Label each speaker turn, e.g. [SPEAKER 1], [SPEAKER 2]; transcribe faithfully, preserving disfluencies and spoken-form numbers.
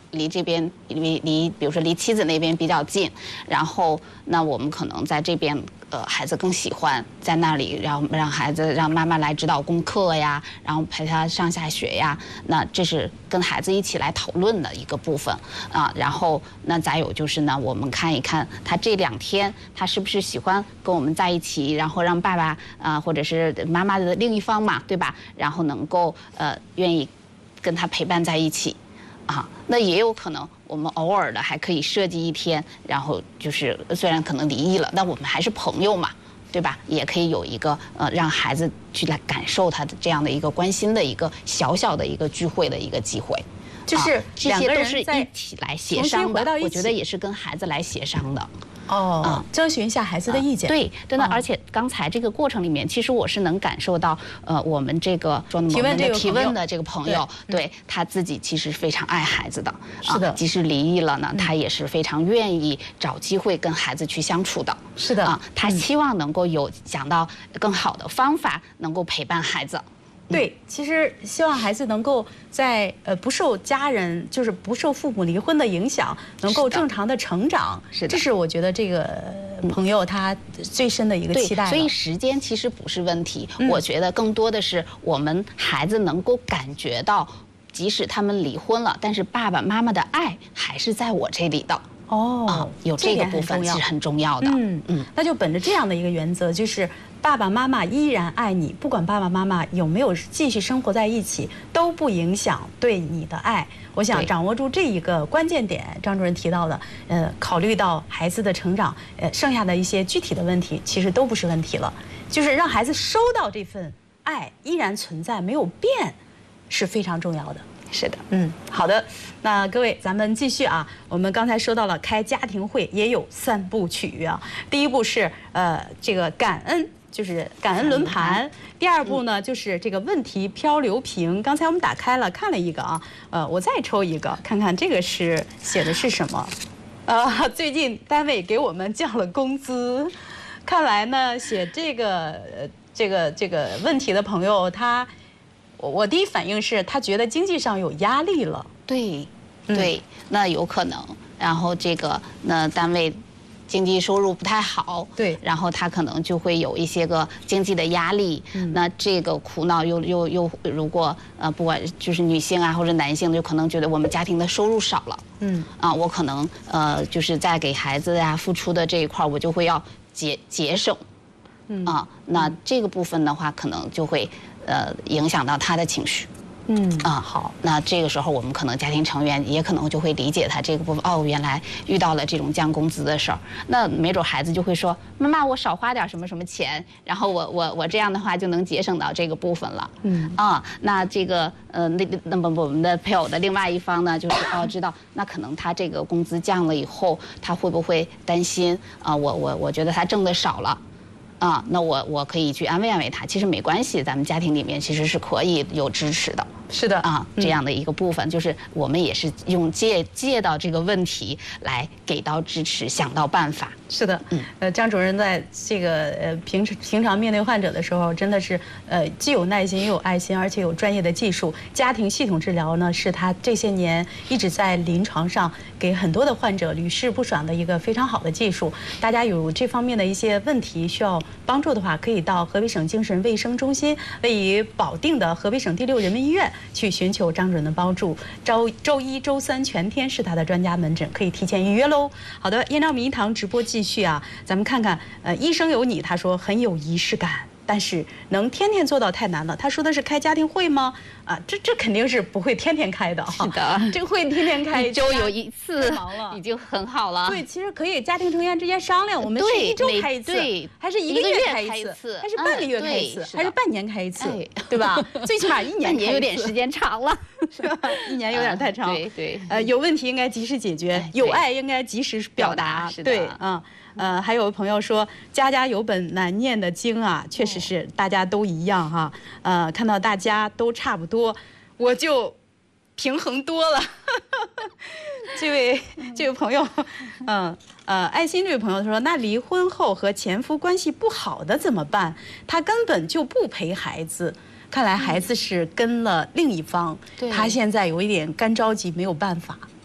[SPEAKER 1] 离这边离离，比如说离妻子那边比较近，然后那我们可能在这边。呃，孩子更喜欢在那里，然后让孩子让妈妈来指导功课呀，然后陪他上下学呀。那这是跟孩子一起来讨论的一个部分啊。然后那再有就是呢，我们看一看他这两天他是不是喜欢跟我们在一起，然后让爸爸啊、呃、或者是妈妈的另一方嘛，对吧？然后能够呃愿意跟他陪伴在一起。啊，那也有可能，我们偶尔的还可以设计一天，然后就是虽然可能离异了，但我们还是朋友嘛，对吧？也可以有一个呃，让孩子去来感受他的这样的一个关心的一个小小的一个聚会的一个机会，
[SPEAKER 2] 就是、啊、
[SPEAKER 1] 这些都是一起来协商的，我觉得也是跟孩子来协商的。
[SPEAKER 2] 哦，啊，征询一下孩子的意见。
[SPEAKER 1] 啊、对，真的，而且刚才这个过程里面，其实我是能感受到，呃，我们这个说我们的提问的这个朋友，对, 对他自己其实非常爱孩子的，
[SPEAKER 2] 是的，
[SPEAKER 1] 啊、即使离异了呢，他也是非常愿意找机会跟孩子去相处的。
[SPEAKER 2] 是的，
[SPEAKER 1] 啊，他希望能够有想到更好的方法，能够陪伴孩子。
[SPEAKER 2] 对，其实希望孩子能够在呃不受家人，就是不受父母离婚的影响，能够正常的成长。
[SPEAKER 1] 是的，
[SPEAKER 2] 这是我觉得这个朋友他最深的一个期待。
[SPEAKER 1] 所以时间其实不是问题，嗯、我觉得更多的是我们孩子能够感觉到，即使他们离婚了，但是爸爸妈妈的爱还是在我这里的。
[SPEAKER 2] 哦、
[SPEAKER 1] 啊，有这个部分是很重要的。
[SPEAKER 2] 嗯嗯，那就本着这样的一个原则，就是爸爸妈妈依然爱你，不管爸爸妈妈有没有继续生活在一起，都不影响对你的爱。我想掌握住这一个关键点，张主任提到的，呃，考虑到孩子的成长，呃，剩下的一些具体的问题，其实都不是问题了。就是让孩子收到这份爱依然存在，没有变，是非常重要的。
[SPEAKER 1] 是的，
[SPEAKER 2] 嗯，好的，那各位，咱们继续啊。我们刚才说到了开家庭会，也有三部曲啊。第一步是呃这个感恩，就是感恩轮盘。第二步呢，就是这个问题漂流瓶。刚才我们打开了，看了一个啊，呃，我再抽一个，看看这个是写的是什么。呃，最近单位给我们降了工资，看来呢，写这个呃这个这个问题的朋友他。我第一反应是他觉得经济上有压力了，
[SPEAKER 1] 对，对，嗯、那有可能。然后这个那单位经济收入不太好，
[SPEAKER 2] 对，
[SPEAKER 1] 然后他可能就会有一些个经济的压力。嗯、那这个苦恼又又又，如果呃不管就是女性啊或者男性，就可能觉得我们家庭的收入少了，嗯啊，我可能呃就是在给孩子呀、啊、付出的这一块，我就会要节节省，嗯啊，那这个部分的话，可能就会。呃，影响到他的情绪，
[SPEAKER 2] 嗯
[SPEAKER 1] 啊，好，那这个时候我们可能家庭成员也可能就会理解他这个部分。哦，原来遇到了这种降工资的事儿，那没准孩子就会说：“妈妈，我少花点什么什么钱，然后我我我这样的话就能节省到这个部分了。”嗯啊，那这个呃，那那么我们的配偶的另外一方呢，就是哦，知道那可能他这个工资降了以后，他会不会担心啊？我我我觉得他挣的少了。啊，那我我可以去安慰安慰他，其实没关系，咱们家庭里面其实是可以有支持的。
[SPEAKER 2] 是的
[SPEAKER 1] 啊，这样的一个部分，就是我们也是用借借到这个问题来给到支持，想到办法。
[SPEAKER 2] 是的，嗯，呃，张主任在这个呃平时平常面对患者的时候，真的是呃既有耐心又有爱心，而且有专业的技术。家庭系统治疗呢，是他这些年一直在临床上给很多的患者屡试不爽的一个非常好的技术。大家有这方面的一些问题需要帮助的话，可以到河北省精神卫生中心位于保定的河北省第六人民医院去寻求张主任的帮助。周周一、周三全天是他的专家门诊，可以提前预约喽。好的，燕赵名医堂直播继续啊，咱们看看，呃，医生有你，他说很有仪式感。但是能天天做到太难了。他说的是开家庭会吗？啊，这这肯定是不会天天开的。
[SPEAKER 1] 是的，
[SPEAKER 2] 这个会天天开，
[SPEAKER 1] 一周有一次，已经很好了。
[SPEAKER 2] 对，其实可以家庭成员之间商量，我们是一周开一次，还是一个月开一次，还是半个月开一次，还是半年开一次，对吧？最起码一年开一次。
[SPEAKER 1] 也有点时间长了，
[SPEAKER 2] 是吧？一年有点太长。
[SPEAKER 1] 对对。
[SPEAKER 2] 呃，有问题应该及时解决，有爱应该及时表达。对，嗯。呃，还有朋友说家家有本难念的经啊，确实是大家都一样哈。呃，看到大家都差不多，我就平衡多了。这位这位朋友，嗯呃，爱心这位朋友他说，那离婚后和前夫关系不好的怎么办？他根本就不陪孩子，看来孩子是跟了另一方，他现在有一点干着急，没有办法。